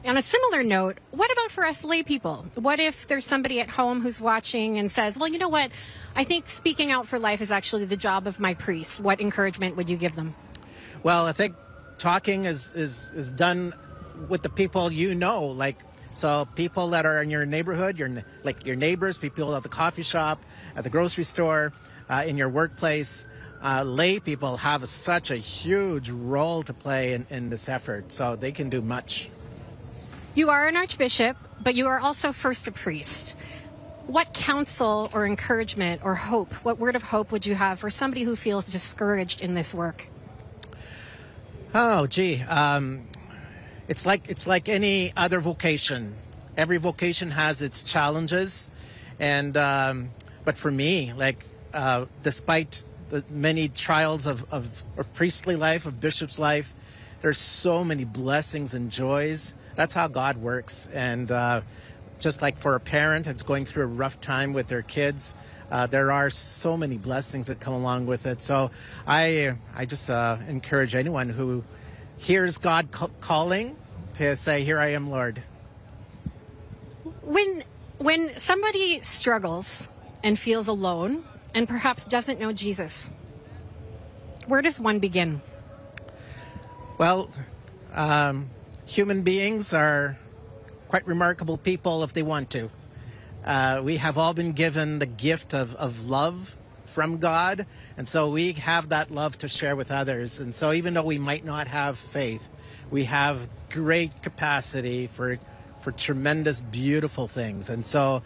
On a similar note, what about for us lay people? What if there's somebody at home who's watching and says, well, you know what? I think speaking out for life is actually the job of my priest. What encouragement would you give them? Well, I think talking is done with the people you know, so people that are in your neighborhood, your neighbors, people at the coffee shop, at the grocery store, in your workplace. Lay people have such a huge role to play in this effort, so they can do much. You are an archbishop, but you are also first a priest. What counsel or encouragement or hope, what word of hope would you have for somebody who feels discouraged in this work? Oh, gee. It's like any other vocation. Every vocation has its challenges. But for me, despite the many trials of priestly life, of bishop's life, there's so many blessings and joys. That's how God works. And just like for a parent that's going through a rough time with their kids, there are so many blessings that come along with it. So I just encourage anyone who hears God calling to say, here I am, Lord. When somebody struggles and feels alone and perhaps doesn't know Jesus, where does one begin? Well, human beings are quite remarkable people if they want to. We have all been given the gift of love from God, and so we have that love to share with others. And so even though we might not have faith, we have great capacity for tremendous, beautiful things. And so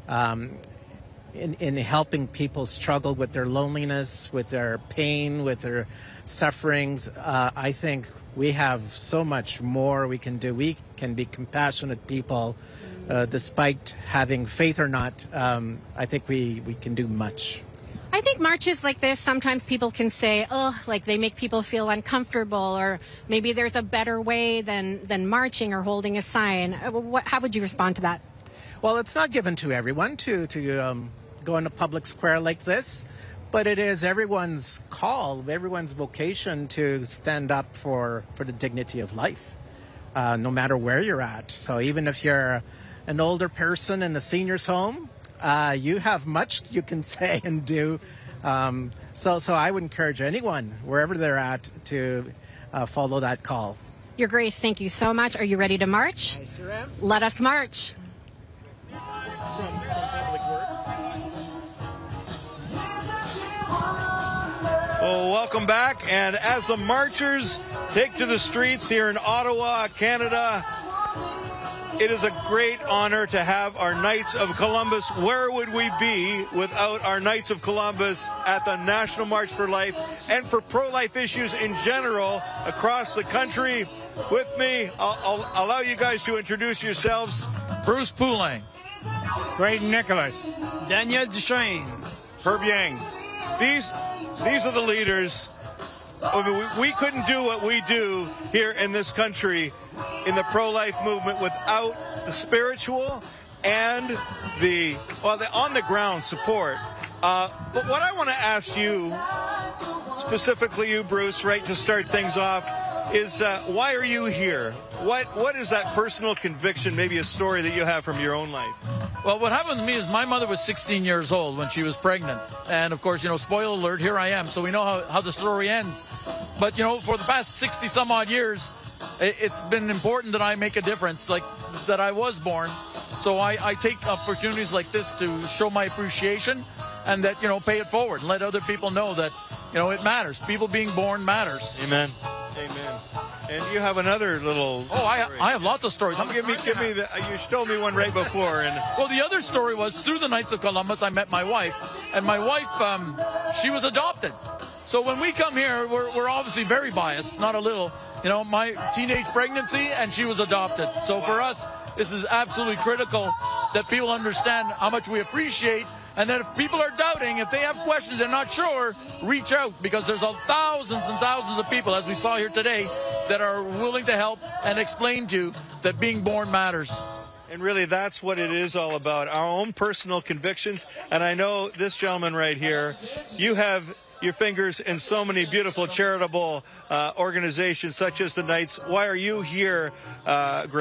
in helping people struggle with their loneliness, with their pain, with their sufferings, I think we have so much more we can do. We can be compassionate people, despite having faith or not. I think we can do much. I think marches like this, sometimes people can say, they make people feel uncomfortable, or maybe there's a better way than marching or holding a sign. How would you respond to that? Well, it's not given to everyone to go in a public square like this, but it is everyone's call, everyone's vocation to stand up for the dignity of life, no matter where you're at. So even if you're an older person in a senior's home, you have much you can say and do. So I would encourage anyone, wherever they're at, to follow that call. Your Grace, thank you so much. Are you ready to march? I sure am. Let us march. Well, welcome back. And as the marchers take to the streets here in Ottawa, Canada, it is a great honor to have our Knights of Columbus. Where would we be without our Knights of Columbus at the National March for Life and for pro-life issues in general across the country? With me, I'll allow you guys to introduce yourselves. Bruce Poulenc. Graydon Nicholas. Daniel Duchesne. Herb Yang. These are the leaders. I mean, we couldn't do what we do here in this country in the pro-life movement without the spiritual and the on-the-ground support. But what I want to ask you, specifically you, Bruce, right, to start things off, is why are you here? What is that personal conviction, maybe a story that you have from your own life? Well, what happened to me is my mother was 16 years old when she was pregnant. And, of course, spoiler alert, here I am. So we know how the story ends. But, for the past 60-some-odd years, it's been important that I make a difference, like that I was born. So I take opportunities like this to show my appreciation and that, pay it forward and let other people know that, it matters. People being born matters. Amen. Amen. And you have another little... Oh, I have lots of stories. Give me the... You told me one right before. And well, the other story was through the Knights of Columbus, I met my wife. And my wife, she was adopted. So when we come here, we're obviously very biased, not a little. My teenage pregnancy, and she was adopted. So for us, this is absolutely critical that people understand how much we appreciate. And that if people are doubting, if they have questions, they're not sure, reach out, because there's thousands and thousands of people, as we saw here today, that are willing to help and explain to you that being born matters. And really, that's what it is all about, our own personal convictions. And I know this gentleman right here, you have your fingers in so many beautiful charitable organizations such as the Knights. Why are you here, Greg?